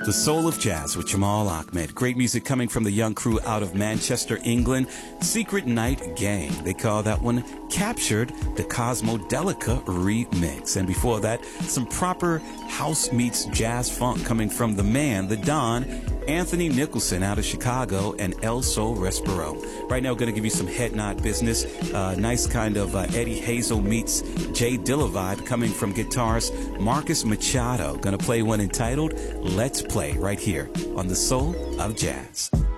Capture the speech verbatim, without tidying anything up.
The Soul of Jazz with Jamal Ahmed. Great music coming from the young crew out of Manchester, England. Secret Night Gang. They call that one Captured, the Cosmodelica remix. And before that, some proper house meets jazz funk coming from the man, the Don, Anthony Nicholson out of Chicago, and El Sol Respiro. Right now, we're going to give you some head nod business. Uh, nice kind of uh, Eddie Hazel meets Jay Dilla vibe coming from guitarist Marcus Machado. Going to play one entitled Let's Play right here on The Soul of Jazz.